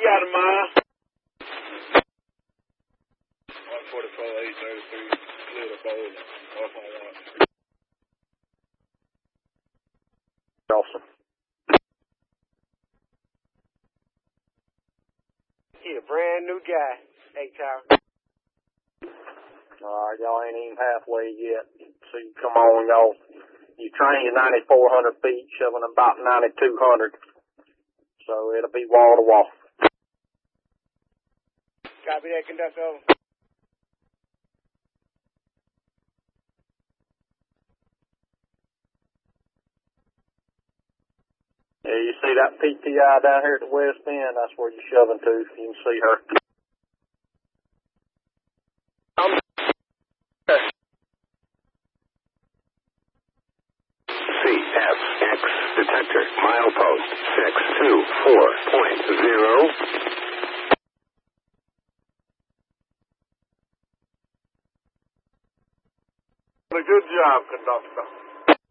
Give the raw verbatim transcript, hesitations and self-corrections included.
got him, Ma. one forty-four, eight thirty-three, clear the bowl, off on one. Awesome. He a brand new guy, H-Tower. Alright, y'all ain't even halfway yet. So you come on, y'all. You train ninety-four hundred feet, shoving about ninety-two hundred. So it'll be wall to wall. Copy that, conductor. Yeah, you see that P T I down here at the west end? That's where you're shoving to. You can see her. Um, C F X detector, milepost six two four point zero. Good job, conductor.